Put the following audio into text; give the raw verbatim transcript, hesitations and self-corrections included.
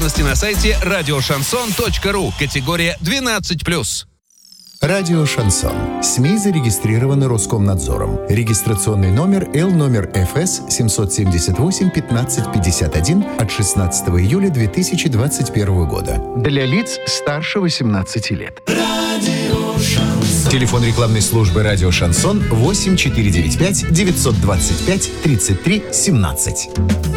Подробности на сайте радиошансон точка ру. Категория двенадцать плюс. Радио «Шансон». СМИ зарегистрированы Роскомнадзором. Регистрационный номер Л номер эф эс семь семь восемь пятнадцать пятьдесят один от шестнадцатого июля две тысячи двадцать первого года. Для лиц старше восемнадцати лет. Радио «Шансон». Телефон рекламной службы «Радио Шансон» восемь четыре девять пять девятьсот двадцать пять тридцать три семнадцать.